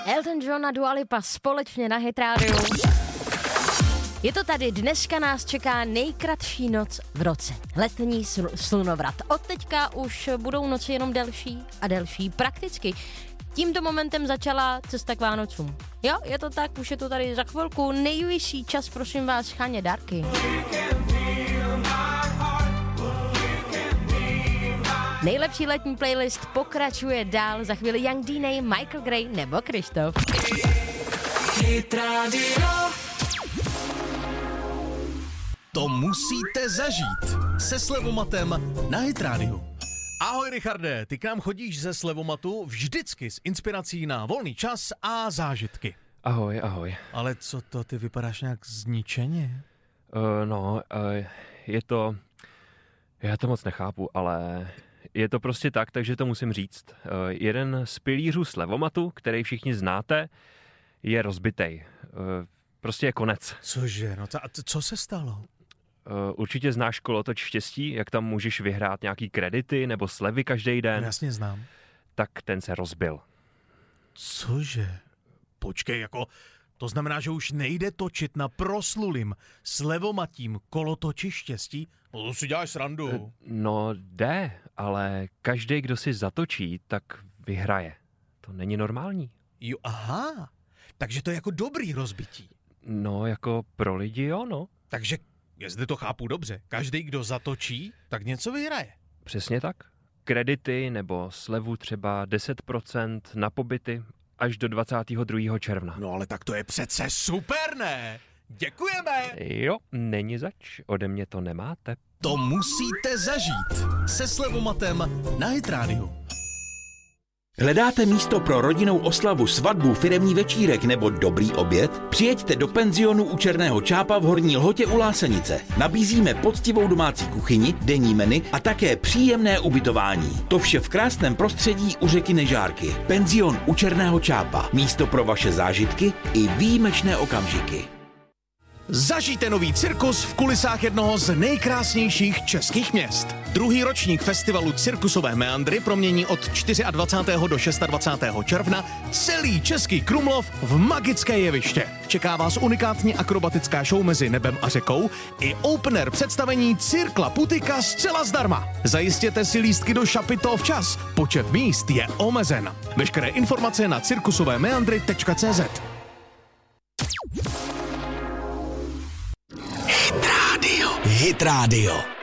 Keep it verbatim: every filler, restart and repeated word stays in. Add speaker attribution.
Speaker 1: Elton John a Dua Lipa společně na Hit Radio. Je to tady, dneska nás čeká nejkratší noc v roce. Letní sl- slunovrat. Od teďka už budou noci jenom delší a delší. Prakticky tímto momentem začala cesta k Vánocům. Jo, je to tak, už je to tady za chvilku. Nejvyšší čas, prosím vás, schánět dárky. Nejlepší letní playlist pokračuje dál. Za chvíli Young D N A, Michael Gray nebo Krištof.
Speaker 2: Hit Radio.
Speaker 3: To musíte zažít se Slevomatem na Hit Radio. Ahoj Richarde, ty k nám chodíš ze Slevomatu vždycky s inspirací na volný čas a zážitky.
Speaker 4: Ahoj, ahoj.
Speaker 3: Ale co to, ty vypadáš nějak zničeně?
Speaker 4: Uh, no, uh, je to... Já to moc nechápu, ale je to prostě tak, takže to musím říct. Uh, jeden z pilířů Slevomatu, který všichni znáte, je rozbitej. Uh, prostě je konec.
Speaker 3: Cože, no to, a to, co se stalo?
Speaker 4: Uh, určitě znáš Kolotoč štěstí, jak tam můžeš vyhrát nějaký kredity nebo slevy každý den.
Speaker 3: Jasně znám.
Speaker 4: Tak ten se rozbil.
Speaker 3: Cože? Počkej, jako... To znamená, že už nejde točit na proslulým slevomatím kolotoči štěstí? No to si děláš srandu.
Speaker 4: No jde, ale každý, kdo si zatočí, tak vyhraje. To není normální.
Speaker 3: Jo, aha. Takže to je jako dobrý rozbití.
Speaker 4: No, jako pro lidi jo, no.
Speaker 3: Takže, jestli to chápu dobře, každý, kdo zatočí, tak něco vyhraje.
Speaker 4: Přesně tak. Kredity nebo slevu třeba deset procent na pobyty až do dvacátého druhého června.
Speaker 3: No ale tak to je přece super, ne? Děkujeme!
Speaker 4: Jo, není zač, ode mě to nemáte.
Speaker 3: To musíte zažít se Slevomatem na Hit Radio.
Speaker 5: Hledáte místo pro rodinnou oslavu, svatbu, firemní večírek nebo dobrý oběd? Přijeďte do penzionu u Černého Čápa v Horní Lhotě u Lásenice. Nabízíme poctivou domácí kuchyni, denní menu a také příjemné ubytování. To vše v krásném prostředí u řeky Nežárky. Penzion u Černého Čápa. Místo pro vaše zážitky i výjimečné okamžiky.
Speaker 3: Zažijte nový cirkus v kulisách jednoho z nejkrásnějších českých měst. Druhý ročník festivalu Cirkusové meandry promění od dvacátého čtvrtého do dvacátého šestého června celý český Krumlov v magické jeviště. Čeká vás unikátní akrobatická show mezi nebem a řekou i opener představení Cirkla Putika zcela zdarma. Zajistěte si lístky do Šapito včas. Počet míst je omezen. Veškeré informace na cirkusovémeandry tečka cé zet.
Speaker 5: Hit Radio. Hit Radio.